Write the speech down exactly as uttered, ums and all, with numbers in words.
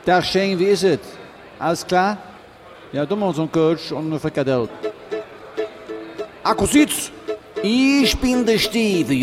Tag Shane, wie ist es? Alles klar? Ja, du machst einen Coach und eine Frikadelle. Akkusitz, ich bin der Steve.